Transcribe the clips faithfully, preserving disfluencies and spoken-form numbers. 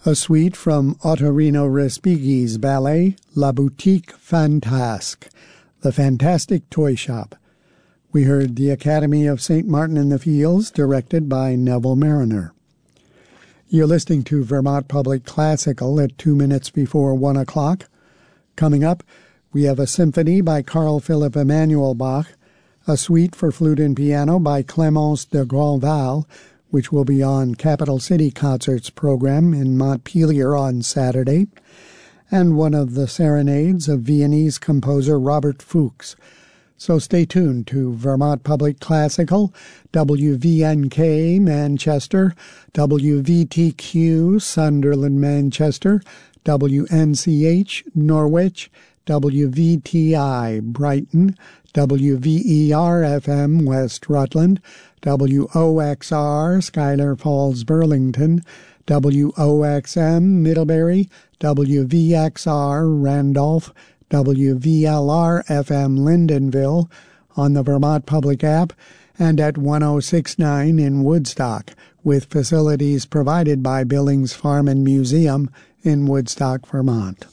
A suite from Ottorino Respighi's ballet La Boutique Fantasque, The Fantastic Toy Shop. We heard The Academy of Saint Martin in the Fields, directed by Neville Mariner. You're listening to Vermont Public Classical at two minutes before one o'clock. Coming up, we have a symphony by Carl Philipp Emanuel Bach, a suite for flute and piano by Clémence de Grandval, which will be on Capital City Concerts program in Montpelier on Saturday, and one of the serenades of Viennese composer Robert Fuchs. So stay tuned to Vermont Public Classical, W V N K Manchester, W V T Q Sunderland Manchester, W N C H Norwich, W V T I Brighton, W V E R F M West Rutland, W O X R Schuyler Falls Burlington, W O X M Middlebury, W V X R Randolph, W V L R F M Lyndonville, on the Vermont Public app, and at one oh six point nine in Woodstock, with facilities provided by Billings Farm and Museum in Woodstock, Vermont.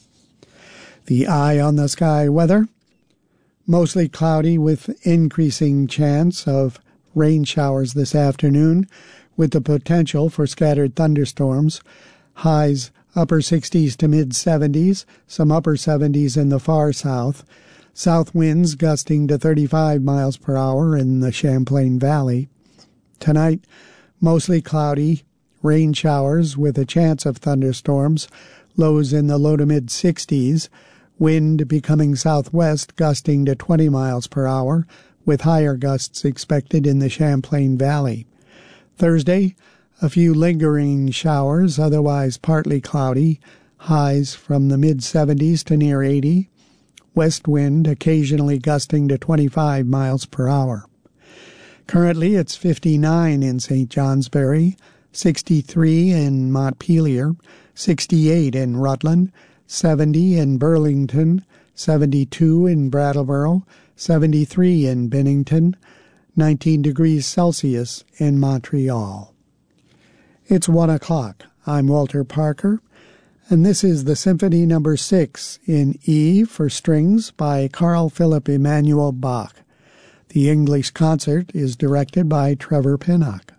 The eye on the sky weather: mostly cloudy with increasing chance of rain showers this afternoon, with the potential for scattered thunderstorms. Highs upper sixties to mid seventies, some upper seventies in the far south. South winds gusting to thirty-five miles per hour in the Champlain Valley. Tonight, mostly cloudy, rain showers with a chance of thunderstorms, lows in the low to mid sixties. Wind becoming southwest, gusting to twenty miles per hour, with higher gusts expected in the Champlain Valley. Thursday, a few lingering showers, otherwise partly cloudy, highs from the mid seventies to near eighty. West wind occasionally gusting to twenty-five miles per hour. Currently, it's fifty-nine in Saint Johnsbury, sixty-three in Montpelier, sixty-eight in Rutland, seventy in Burlington, seventy-two in Brattleboro, seventy-three in Bennington, nineteen degrees Celsius in Montreal. It's one o'clock. I'm Walter Parker, and this is the Symphony Number six in E for strings by Carl Philipp Emanuel Bach. The English concert is directed by Trevor Pinnock.